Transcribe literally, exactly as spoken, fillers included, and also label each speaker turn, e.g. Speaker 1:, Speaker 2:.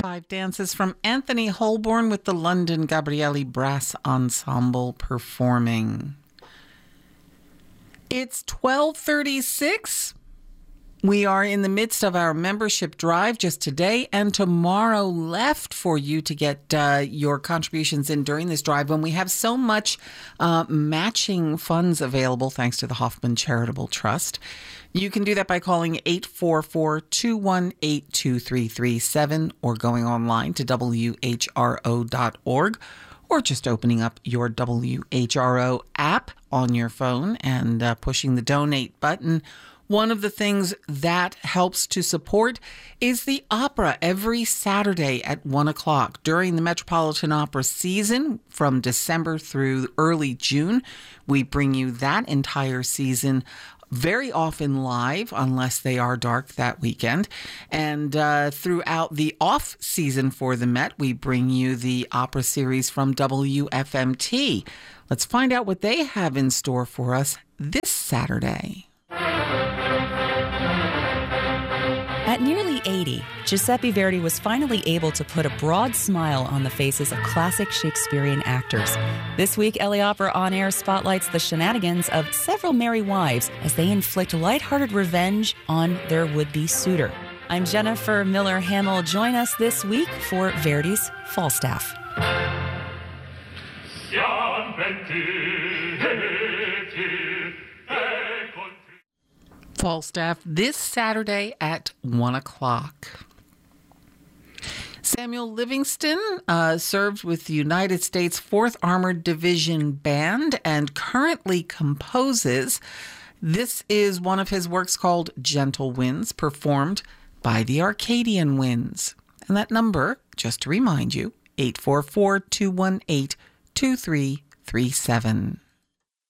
Speaker 1: Five dances from Anthony Holborn with the London Gabrielli Brass Ensemble performing. It's twelve thirty-six. We are in the midst of our membership drive just today and tomorrow left for you to get uh, your contributions in during this drive when we have so much uh, matching funds available thanks to the Hoffman Charitable Trust. You can do that by calling eight four four, two one eight, two three three seven or going online to W H R O dot org or just opening up your W H R O app on your phone and uh, pushing the donate button. One of the things that helps to support is the opera every Saturday at one o'clock. During the Metropolitan Opera season from December through early June, we bring you that entire season very often live, unless they are dark that weekend. And uh, throughout the off season for the Met, we bring you the opera series from W F M T. Let's find out what they have in store for us this Saturday.
Speaker 2: At nearly eighty, Giuseppe Verdi was finally able to put a broad smile on the faces of classic Shakespearean actors. This week, L A Opera On Air spotlights the shenanigans of several merry wives as they inflict lighthearted revenge on their would-be suitor. I'm Jennifer Miller Hamill. Join us this week for Verdi's Falstaff.
Speaker 1: Falstaff this Saturday at one o'clock. Samuel Livingston uh, served with the United States fourth Armored Division Band and currently composes. This is one of his works called Gentle Winds, performed by the Arcadian Winds. And that number, just to remind you, eight four four, two one eight, two three three seven.